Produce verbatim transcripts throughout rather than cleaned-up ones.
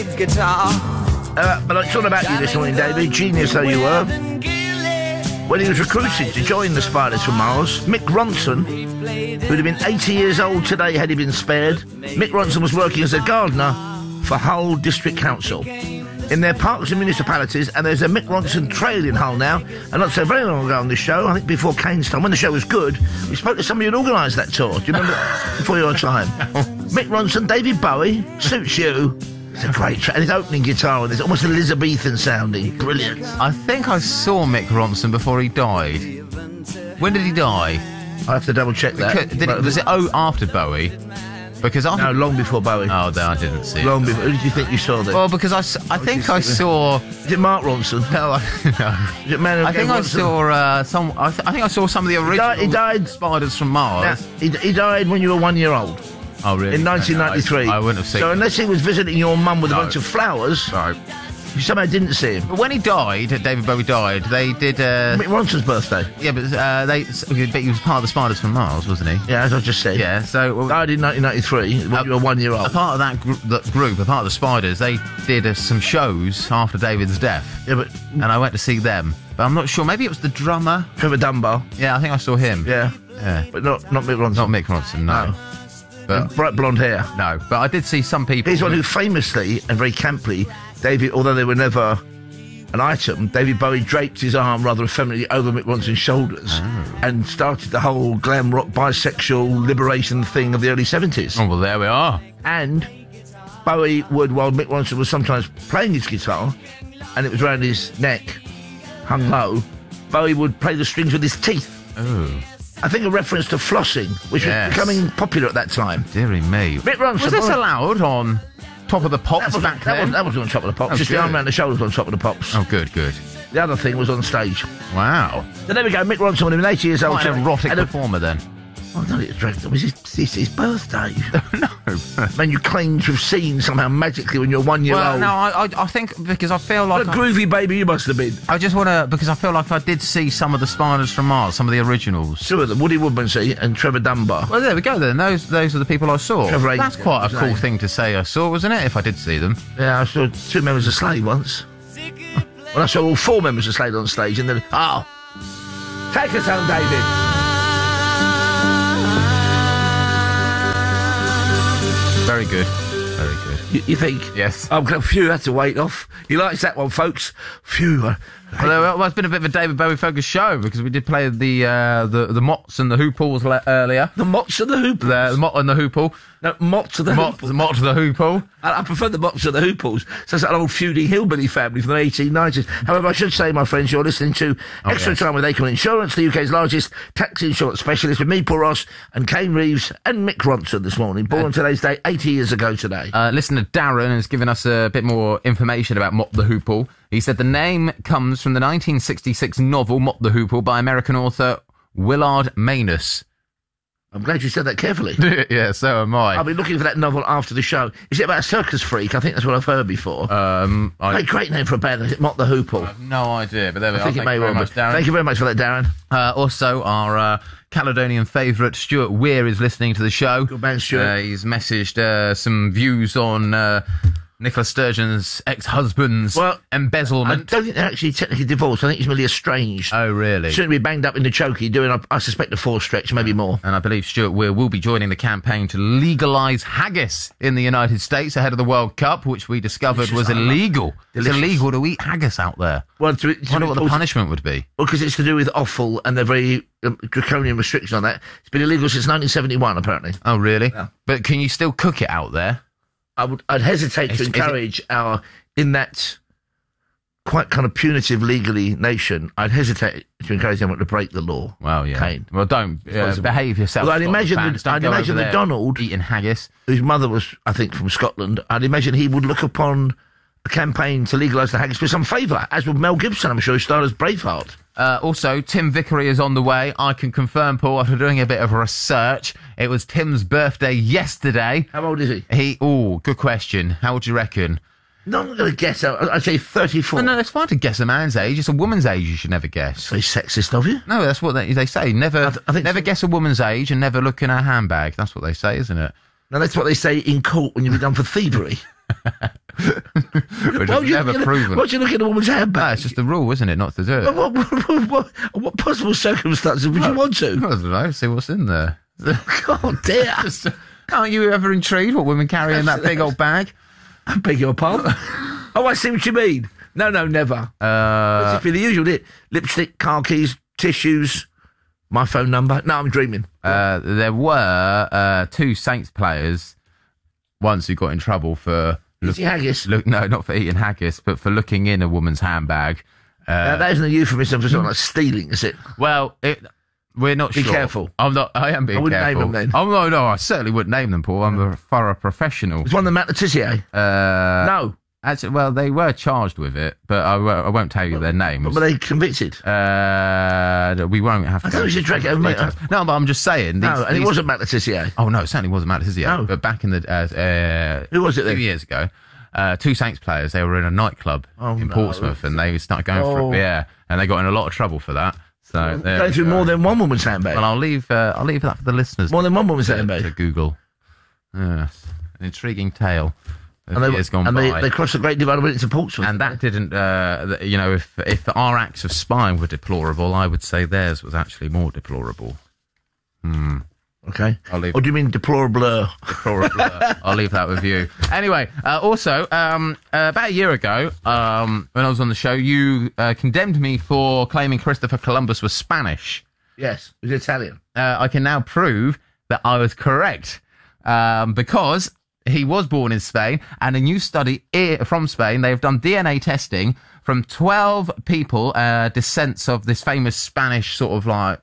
lead guitar. Uh, but I thought about you this morning, David, genius though you were. When he was recruited to join the Spiders from Mars, Mick Ronson, who'd have been eighty years old today had he been spared, Mick Ronson was working as a gardener for Hull District Council. In their parks and municipalities, and there's a Mick Ronson trail in Hull now, and not so very long ago on this show, I think before Kane's time, when the show was good, we spoke to somebody who'd organised that tour. Do you remember? Before your time. Mick Ronson, David Bowie, suits you. It's a great track, and his opening guitar, and it's almost Elizabethan sounding. Brilliant. I think I saw Mick Ronson before he died. When did he die? I have to double check that. Because, did it, was it oh after Bowie? Because I no, long before Bowie. Oh, no, I didn't see. Long it. before. Who did you think you saw then? Well, because I, I think I saw. Is it Mark Ronson? No, I, no. Is it Man I think I saw uh, some. I, th- I think I saw some of the original. He died. He died Spiders from Mars. Now, he, he died when you were one year old. Oh, really? In nineteen ninety-three. No, I, I wouldn't have seen. So it. unless he was visiting your mum with no. a bunch of flowers, no. you somehow didn't see him. But when he died, David Bowie died. They did. Uh, Mick Ronson's birthday. Yeah, but uh, they. But he was part of the Spiders from Mars, wasn't he? Yeah, as I just said. Yeah. So well, died in nineteen ninety-three when uh, you were one year old. A part of that, gr- that group, a part of the Spiders, they did uh, some shows after David's death. Yeah, but and I went to see them. But I'm not sure. Maybe it was the drummer, Trevor Dunbar. Yeah, I think I saw him. Yeah. Yeah. But not not Mick Ronson. Not Mick Ronson. No. no. But and bright blonde hair. No, but I did see some people. He's one who famously and very camply, David, although they were never an item, David Bowie draped his arm rather effeminately over Mick Ronson's shoulders oh. and started the whole glam rock bisexual liberation thing of the early seventies. Oh, well, there we are. And Bowie would, while Mick Ronson was sometimes playing his guitar, and it was round his neck, hung low, Bowie would play the strings with his teeth. Oh. I think a reference to flossing, which yes. was becoming popular at that time. Deary me. Mick Ronson, was this allowed on Top of the Pops that back that then? Was, that wasn't on Top of the Pops. Oh, just good. the arm around the shoulders on Top of the Pops. Oh, good, good. The other thing was on stage. Wow. So there we go. Mick Ronson, when he was eighty years old. Quite an erotic a, performer then. Oh, no, it was his, his, his birthday. No. Man, you claim to have seen somehow magically when you're one year well, old. no, I, I think because I feel like... What a groovy baby you must have been. I just want to... Because I feel like I did see some of the Spiders from Mars, some of the originals. Two of them, Woody Woodmansey and Trevor Dunbar. Well, there we go then. Those those are the people I saw. Trevor That's Aiken, quite a cool name. thing to say I saw, wasn't it, if I did see them? Yeah, I saw two members of Slade once. Well, I saw all four members of Slade on stage, and then... Oh! Take us home, David! Very good. Very good. You, you think? Yes. I'm glad Phew had to wait off. He likes that one, folks. Phew. I, I well, well, it's been a bit of a David Bowie focused show because we did play the uh, the the Mots and the Hooples le- earlier. The Mots and the Hooples? The, the Mot and the Hoople. No, Mots and the Mot, Hooples. The Mot and the Hoople. I, I prefer the Mots and the Hooples. So it's an old feuding hillbilly family from the eighteen nineties. However, I should say, my friends, you're listening to Oh, Extra yes. Time with Acorn Insurance, the U K's largest tax insurance specialist, with me, Paul Ross, and Kane Reeves and Mick Ronson this morning. Born on today's day, eighty years ago today. Uh, listener Darren has given us a bit more information about Mott the Hoople. He said the name comes from the nineteen sixty-six novel Mott the Hoople by American author Willard Manus. I'm glad you said that carefully. Yeah, so am I. I'll be looking for that novel after the show. Is it about a circus freak? I think that's what I've heard before. Um, I, Great, great name for a band, is it? Mott the Hoople. I have no idea, but there we I are. think it Thank may you very well much, be. Darren. Thank you very much for that, Darren. Uh, also, our uh, Caledonian favourite, Stuart Weir, is listening to the show. Good man, Stuart. Uh, he's messaged uh, some views on uh, Nicola Sturgeon's ex-husband's Well, I embezzlement. don't think they're actually technically divorced. I think he's merely estranged. Oh, really? Shouldn't be banged up in the chokey, doing, I, I suspect, a four stretch, maybe more. And I believe Stuart Weir will be joining the campaign to legalise haggis in the United States ahead of the World Cup, which we discovered Delicious. was illegal. Delicious. It's illegal to eat haggis out there. Well, to, to I wonder what the also- punishment would be. Well, because it's to do with offal and they're very um, draconian restrictions on that. It's been illegal since nineteen seventy-one, apparently. Oh, really? Yeah. But can you still cook it out there? I would, I'd hesitate Is- to is it- encourage our, in that quite kind of punitive legally nation, I'd hesitate to encourage them to break the law. Well, yeah. Kane. Well, don't uh, behave yourself. Well, I'd Scotland imagine fans. the- Don't I'd go imagine over the there Donald- eating haggis. Whose mother was, I think, from Scotland. I'd imagine he would look upon a campaign to legalise the haggis with some favour, as would Mel Gibson, I'm sure, who starred as Braveheart. Uh, also, Tim Vickery is on the way. I can confirm, Paul, after doing a bit of research, it was Tim's birthday yesterday. How old is he? He, oh, good question. How would you reckon? No, I'm not going to guess. I- I'd say thirty-four. No, no, it's fine to guess a man's age. It's a woman's age you should never guess. Very sexist of you. No, that's what they, they say. Never, I th- I think never so. guess a woman's age and never look in her handbag. That's what they say, isn't it? Now, that's what they say in court when you be done for thievery. which Why I've would you never look at a- proven. Why would you look at a woman's No, handbag? it's just the rule, isn't it, not to do it? What, what, what, what, what possible circumstances would you want I to? don't know, see what's in there. God dear. Just, uh, aren't you ever intrigued what women carry in that big old bag? I beg your pardon. Oh, I see what you mean. No, no, never. Uh, It'd be the usual, did lipstick, car keys, tissues, my phone number. No, I'm dreaming. uh, there were uh, two Saints players once who got in trouble for... Is he haggis? Look, no, not for eating haggis, but for looking in a woman's handbag. Uh, Now, that isn't a euphemism for something like stealing, is it? well, it, we're not Be sure. careful. I'm not. I am being I wouldn't name careful. them then. Oh no, no, I certainly wouldn't name them, Paul. I'm a thorough professional. It's one of the Matt Letitia. Uh, No. Actually, well, they were charged with it, but I, won't- I won't tell you their names. Were they convicted? Uh, we won't have to. I go thought we should into drag it over, mate. details. No, but I'm just saying. These, No, and it these- wasn't Matt Letitia. Oh no, it certainly wasn't Matt Letitia. No. But back in the uh, uh, Who was it a then? few years ago, uh, two Saints players. They were in a nightclub Oh, in no. Portsmouth, and they started going Oh. for yeah, and they got in a lot of trouble for that. So there Going we through go. more than one woman's handbag. Well, I'll leave. Uh, I'll leave that for the listeners. More than one woman's to, handbag. to Google. Yes, an intriguing tale. Of And, they, years gone and they, by. they crossed the Great Divide and went into Portsmouth. And that didn't, uh, th- you know, if if our acts of spying were deplorable, I would say theirs was actually more deplorable. Hmm. Okay. I'll leave. Or do you mean deplorable? Deplorable. uh, I'll leave that with you. Anyway, uh, also, um, uh, about a year ago, um, when I was on the show, you uh, condemned me for claiming Christopher Columbus was Spanish. Yes, it was Italian. Uh, I can now prove that I was correct um, because he was born in Spain, and a new study i- from Spain, they have done D N A testing from twelve people, uh, descents of this famous Spanish sort of like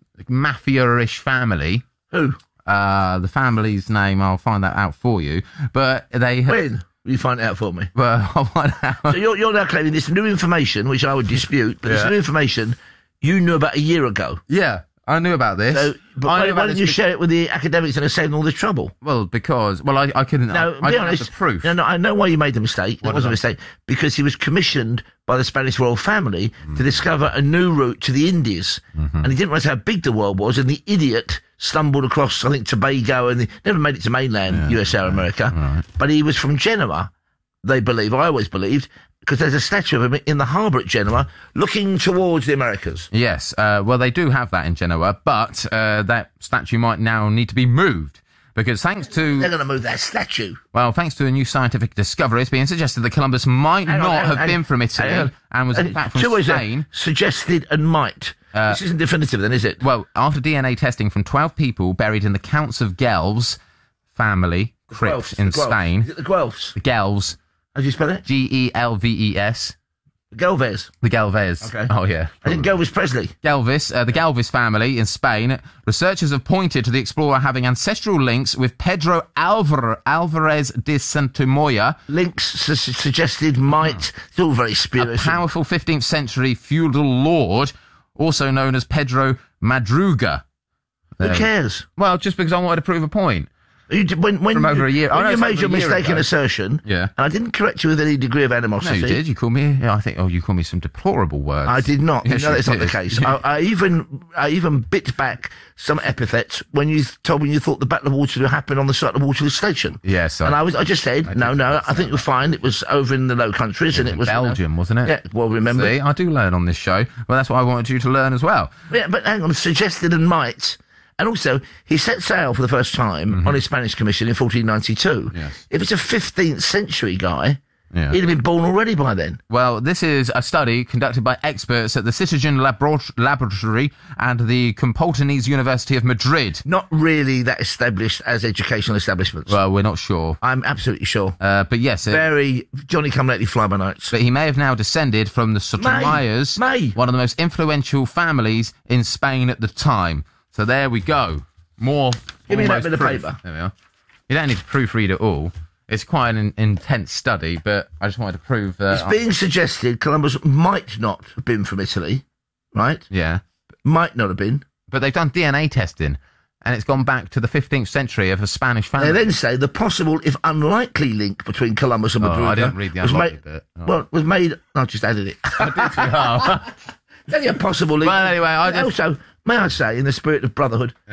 mafia-ish family. Who? Uh, the family's name, I'll find that out for you. But they have... When? You find it out for me. Well, I'll find out. So you're, you're now claiming this new information, which I would dispute, but Yeah. this new information you knew about a year ago. Yeah, I knew about this. So, but I why, knew why about didn't this you be- share it with the academics and saved all this trouble? Well, because... Well, I, I couldn't... No, I, I be didn't honest. have the proof. No, no, I know why you made the mistake. What It wasn't a did I- mistake. Because he was commissioned by the Spanish royal family to discover a new route to the Indies. Mm-hmm. And he didn't realize how big the world was, and the idiot stumbled across, I think, Tobago, and he never made it to mainland U S A or America. Right. But he was from Genoa, they believe. I always believed, because there's a statue of him in the harbour at Genoa looking towards the Americas. Yes, uh, well, they do have that in Genoa, but uh, that statue might now need to be moved. Because thanks to... They're going to move that statue. Well, thanks to a new scientific discovery, it's being suggested that Columbus might Hang on, not hang on, have hang been on. from Italy Hang on. and was in And fact from two ways there. Spain. Suggested and might. this isn't definitive then, is it? Well, after D N A testing from twelve people buried in the Counts of Guelphs family crypt Guelphs, in the Guelphs. Spain. Is it the Guelphs? The Guelphs, How do you spell it? G E L V E S. Galvez. The Galvez. Okay. Oh, yeah. I think Elvis Presley. Galvis, uh, the Galvis family in Spain, researchers have pointed to the explorer having ancestral links with Pedro Alvar- Alvarez de Santamoya, Links su- su- suggested might. It's all very a spurious. powerful fifteenth century feudal lord, also known as Pedro Madruga. Who There. cares? Well, just because I wanted to prove a point. You did, when when From you, over a year- when oh, no, you it's made over your a year mistaken ago. assertion, Yeah. and I didn't correct you with any degree of No, animosity. you did. You called me. I think. Oh, you called me some deplorable words. I did not. Yes, no, you that's not the did. case. I, I even I even bit back some epithets when you th- told me you thought the Battle of Waterloo happened on the site of Waterloo Station. Yes, I- and I was. I just said I no, did no. think I think you're fine. It was over in the Low Countries, and it in was you know- Belgium, wasn't it? Yeah. Well, remember. See, I do learn on this show. Well, that's what I wanted you to learn as well. Yeah, but hang on, suggested and might. And also, he set sail for the first time on his Spanish commission in fourteen ninety-two. Mm-hmm. Yes. If it's a fifteenth century guy, Yeah. he'd have been born already by then. Well, this is a study conducted by experts at the Citizen Labor- Laboratory and the Complutense University of Madrid. Not really that established as educational establishments. Well, we're not sure. I'm absolutely sure. Uh, but yes, it, Very Johnny-come-lately fly-by-nights. but he may have now descended from the Sotomayas, May. one of the most influential families in Spain at the time. So there we go. More. Give me that almost bit of proof. paper. There we are. You don't need to proofread it all. It's quite an in- intense study, but I just wanted to prove that. It's being suggested Columbus might not have been from Italy, right? yeah. Might not have been. But they've done D N A testing, and it's gone back to the fifteenth century of a Spanish family. They then say the possible, if unlikely, link between Columbus and Oh, Madruga I didn't read the was unlikely made, bit. Oh. Well, was made. I just added it. Oh. Only a possible link. Well, anyway, I And just- also, may I say, in the spirit of brotherhood, Yeah.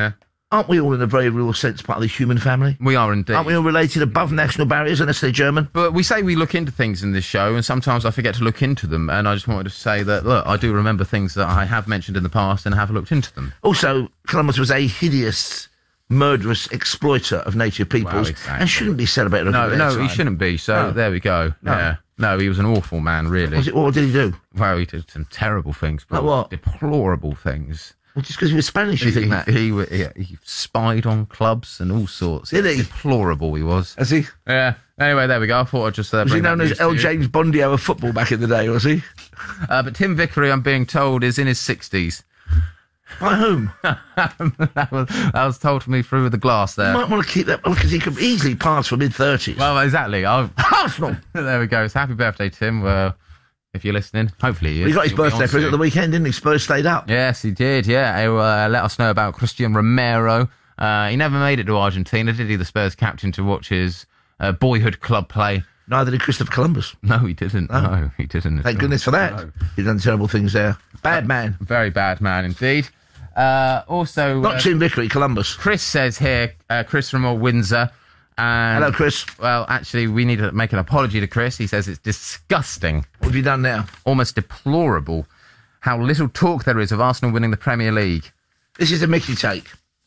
Aren't we all, in a very real sense, part of the human family? We are indeed. Aren't we all related above national barriers, unless they're German? But we say we look into things in this show, and sometimes I forget to look into them. And I just wanted to say that, look, I do remember things that I have mentioned in the past and have looked into them. Also, Columbus was a hideous, murderous exploiter of native peoples, Well, exactly. and shouldn't be celebrated. No, at no, that he time. shouldn't be. So No. there we go. No. Yeah. No, he was an awful man, really. Was it, what did he do? Well, he did some terrible things, but Like what? deplorable things. Well, just because he was Spanish, you think he, that? He, he, he spied on clubs and all sorts. Did he? Deplorable he was. Has he? Yeah. Anyway, there we go. I thought I'd just uh, Was he bring that known news as to L. you. James Bondio of football back in the day, was he? Uh, but Tim Vickery, I'm being told, is in his sixties. By whom? that, was, that was told to me through the glass there. You might want to keep that, because he could easily pass for mid-thirties. Well, exactly. I've, Arsenal! there we go. It's happy birthday, Tim. Well, if you're listening, hopefully he is. He got his He'll be birthday on present at the soon. weekend, didn't he? Spurs stayed up. Yes, he did. Yeah, he'll uh, let us know about Christian Romero. Uh, he never made it to Argentina, did he? The Spurs captain, to watch his uh, boyhood club play. Neither did Christopher Columbus. No, he didn't. No. No, he didn't. Thank goodness for that. No. He's done terrible things there. Bad man. Very bad man indeed. Uh, also, Not uh, Tim Vickery, Columbus. Chris says here, uh, Chris from Old Windsor. And, Hello, Chris. well, actually, we need to make an apology to Chris. He says it's disgusting, What have you done now? almost deplorable, how little talk there is of Arsenal winning the Premier League. This is a Mickey take.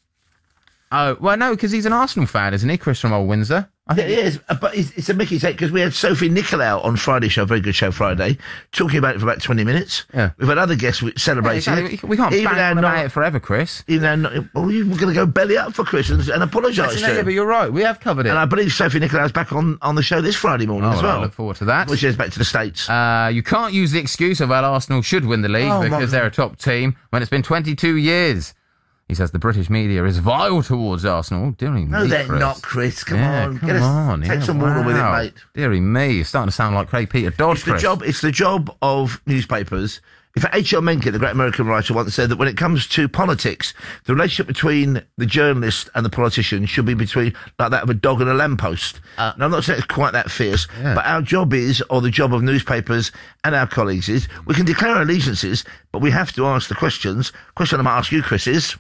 Oh, well, no, because he's an Arsenal fan, isn't he, Chris from Old Windsor? I Yeah, think it is, uh, but it's, it's a Mickey take because we had Sophie Nicolau on Friday show, very good show Friday, talking about it for about twenty minutes. Yeah. We've had other guests with- Yeah, celebrating exactly. it. We can't even bang our on not, about it forever, Chris. Even our not, well, you were going to go belly up for Chris and, and apologise to Yeah, him. but you're right. We have covered it. And I believe Sophie Nicolau's back on, on the show this Friday morning Oh, as well, well. I look forward to that. Which is back to the States. Uh, you can't use the excuse of, well, Arsenal should win the league Oh, my because they're a top team when it's been twenty-two years. He says the British media is vile towards Arsenal. Deary no, me, they're Chris. not, Chris. Come Yeah, on. come Get us- on. Take yeah, some water with it, wow. mate. Deary me, you're starting to sound like Craig Peter Dodd, It's the Chris. job. It's the job of newspapers. In fact, H L Mencken, the great American writer, once said that when it comes to politics, the relationship between the journalist and the politician should be between like that of a dog and a lamppost. Uh, now, I'm not saying it's quite that fierce, Yeah. but our job is, or the job of newspapers and our colleagues is, we can declare allegiances, but we have to ask the questions. Question I might ask you, Chris, is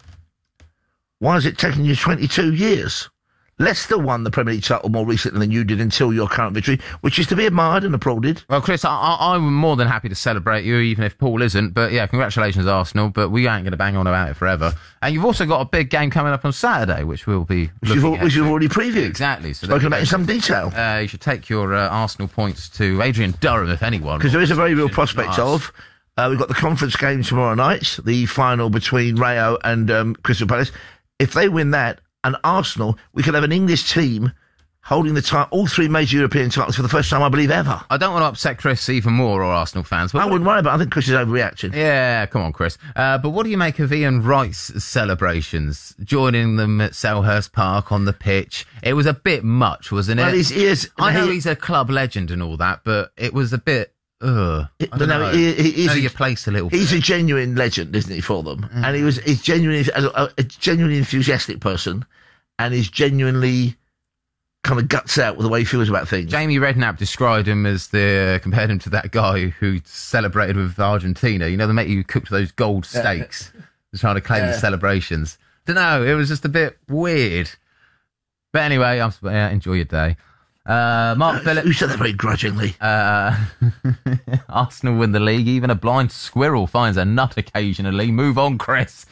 why has it taken you twenty-two years? Leicester won the Premier League title more recently than you did until your current victory, which is to be admired and applauded. Well, Chris, I, I, I'm more than happy to celebrate you, even if Paul isn't. But yeah, congratulations, Arsenal. But we ain't going to bang on about it forever. And you've also got a big game coming up on Saturday, which we'll be Which you've, looking al- which at. you've already previewed. Exactly. So there Spoken we about go. in some detail. Uh, you should take your uh, Arsenal points to Adrian Durham, if anyone. Because there is a very real prospect Nice. of, uh, we've got the conference game tomorrow night, the final between Rayo and um, Crystal Palace. If they win that, and Arsenal, we could have an English team holding the title, all three major European titles for the first time, I believe, ever. I don't want to upset Chris even more, or Arsenal fans. But I wouldn't worry about it. I think Chris is overreacting. Yeah, come on, Chris. Uh, but what do you make of Ian Wright's celebrations? Joining them at Selhurst Park on the pitch. It was a bit much, wasn't it? Well, his ears... I know he- he's a club legend and all that, but it was a bit... Ugh. I don't no, know. he- he- he's know a- your place a little He's bit. a genuine legend, isn't he, for them? And he was he's genuinely a, a genuinely enthusiastic person, and he's genuinely kind of guts out with the way he feels about things. Jamie Redknapp described him as the... compared him to that guy who celebrated with Argentina. You know, the mate who cooked those gold steaks. Was trying to claim the Yeah. celebrations. Don't know, it was just a bit weird. But anyway, I'm, yeah, enjoy your day. Uh, Mark Phillips... Who said that very grudgingly? Uh, Arsenal win the league. Even a blind squirrel finds a nut occasionally. Move on, Chris.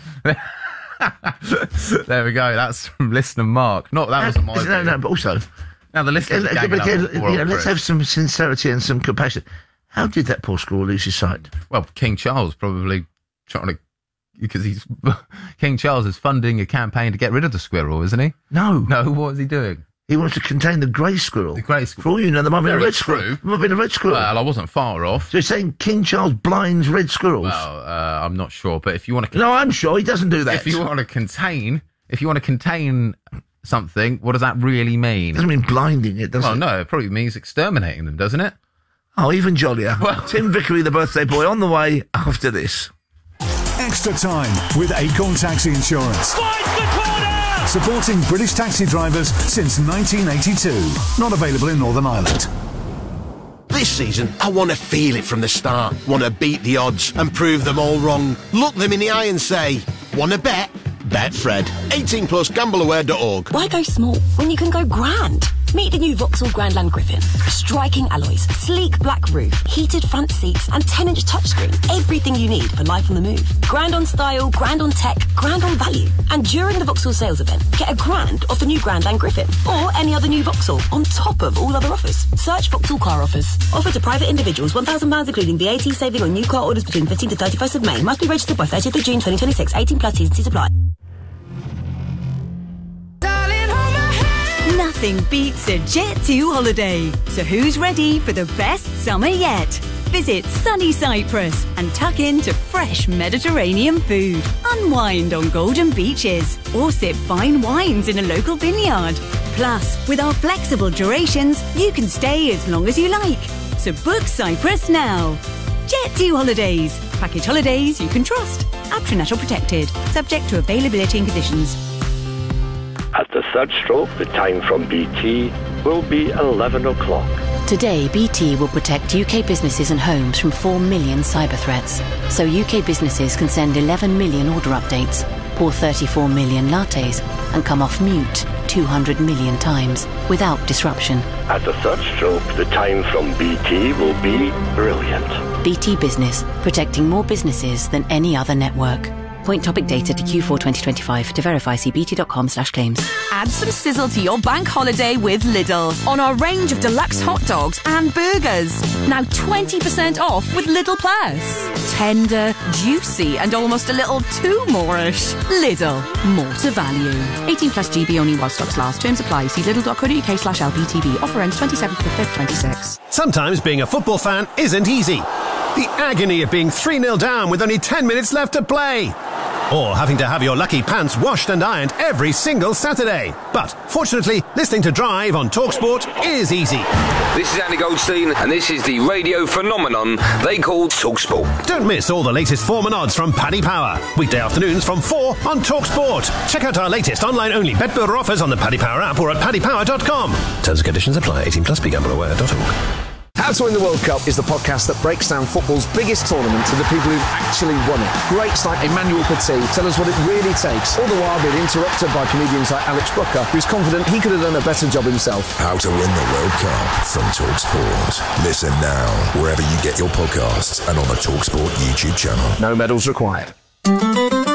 There we go. That's from listener Mark. Not that wasn't my no, view. no, but also, Now the listeners are again, ganging up again, on you poor know, old let's Chris. have some sincerity and some compassion. How did that poor squirrel lose his sight? Well, King Charles probably trying to, because he's King Charles is funding a campaign to get rid of the squirrel, isn't he? No, No, what is he doing? he wants to contain the grey squirrel. The grey For squirrel. all you know, there might have been a Very red squirrel. true. There might have been a red squirrel. Well, I wasn't far off. so he's saying King Charles blinds red squirrels. Well, uh, I'm not sure, but if you want to, No, I'm sure he doesn't do that. if you want to contain, if you want to contain something, what does that really mean? doesn't mean blinding it, does Well, it? no, it probably means exterminating them, doesn't it? Oh, even jollier. Well- Tim Vickery, the birthday boy, on the way after this. Extra time with Acorn Taxi Insurance. Supporting British taxi drivers since nineteen eighty-two. Not available in Northern Ireland. This season, I want to feel it from the start. Want to beat the odds and prove them all wrong. Look them in the eye and say, want to bet? Betfred. eighteen plus, gamble aware dot org. Why go small when you can go grand? Meet the new Vauxhall Grandland Griffin. Striking alloys, sleek black roof, heated front seats, and ten-inch touchscreen. Everything you need for life on the move. Grand on style, grand on tech, grand on value. And during the Vauxhall sales event, get a grand off the new Grandland Griffin or any other new Vauxhall on top of all other offers. Search Vauxhall Car Offers. Offer to private individuals, one thousand pounds including V A T saving on new car orders between fifteenth to thirty-first of May. Must be registered by thirtieth of June twenty twenty-six. eighteen plus, T's and C's apply. Nothing beats a Jet two holiday. So who's ready for the best summer yet? Visit sunny Cyprus and tuck into fresh Mediterranean food. Unwind on golden beaches or sip fine wines in a local vineyard. Plus, with our flexible durations, you can stay as long as you like. So book Cyprus now. Jet two Holidays. Package holidays you can trust. Aptronatural protected. Subject to availability and conditions. At the third stroke, the time from B T will be eleven o'clock. Today, B T will protect U K businesses and homes from four million cyber threats. So U K businesses can send eleven million order updates, pour thirty-four million lattes, and come off mute two hundred million times without disruption. At the third stroke, the time from B T will be brilliant. B T Business, protecting more businesses than any other network. Point topic data to Q four twenty twenty-five. To verify, see bt.com slash claims. Add some sizzle to your bank holiday with Lidl on our range of deluxe hot dogs and burgers. Now twenty percent off with Lidl Plus. Tender, juicy, and almost a little too more-ish. Lidl, more to value. eighteen plus G B only while stocks last. Terms apply. See lidl.co.uk slash lbtv. Offer ends twenty-seventh of the fifth, twenty-six. Sometimes being a football fan isn't easy. The agony of being three nil down with only ten minutes left to play. Or having to have your lucky pants washed and ironed every single Saturday. But fortunately, listening to Drive on TalkSport is easy. This is Andy Goldstein, and this is the radio phenomenon they call TalkSport. Don't miss all the latest form and odds from Paddy Power. Weekday afternoons from four on TalkSport. Check out our latest online-only bet builder offers on the Paddy Power app or at paddy power dot com. Terms and conditions apply. eighteen plus, be gamble aware dot org. How to Win the World Cup is the podcast that breaks down football's biggest tournament to the people who've actually won it. Greats like Emmanuel Petit tell us what it really takes, all the while being interrupted by comedians like Alex Brooker, who's confident he could have done a better job himself. How to Win the World Cup from TalkSport. Listen now wherever you get your podcasts and on the TalkSport YouTube channel. No medals required.